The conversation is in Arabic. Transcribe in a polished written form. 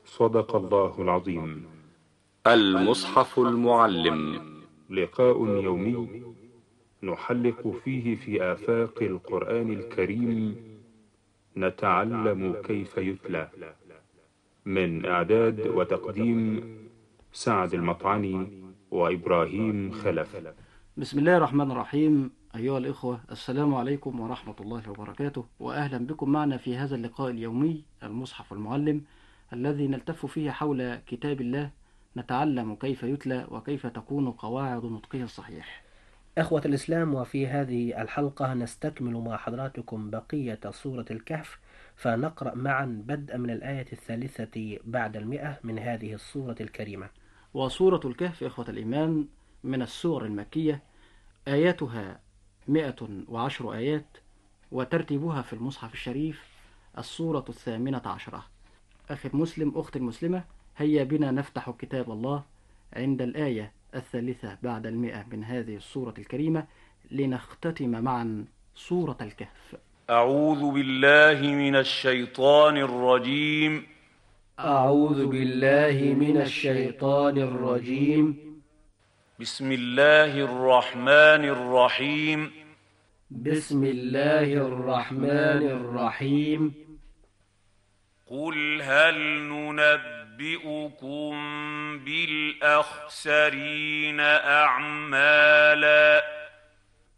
صدق الله العظيم. المصحف المعلم. لقاء يومي نحلق فيه في آفاق القرآن الكريم، نتعلم كيف يتلى. من إعداد وتقديم سعد المطعني وإبراهيم خلف. بسم الله الرحمن الرحيم. أيها الإخوة، السلام عليكم ورحمة الله وبركاته، وأهلا بكم معنا في هذا اللقاء اليومي المصحف المعلم، الذي نلتف فيه حول كتاب الله، نتعلم كيف يتلى وكيف تكون قواعد نطقه الصحيح. إخوة الإسلام، وفي هذه الحلقة نستكمل مع حضراتكم بقية سورة الكهف، فنقرأ معا بدءا من الآية 300 من هذه السورة الكريمة. وسورة الكهف إخوة الإيمان من السور المكية، آياتها 110 آيات، وترتيبها في المصحف الشريف السورة 18. أخي المسلم، أختي المسلمة، هيا بنا نفتح كتاب الله عند الآية 300 من هذه السورة الكريمة لنختتم معا سورة الكهف. أعوذ بالله من الشيطان الرجيم. أعوذ بالله من الشيطان الرجيم. بسم الله الرحمن الرحيم. بسم الله الرحمن الرحيم. قل هل ننبئكم بالأخسرين أعمالا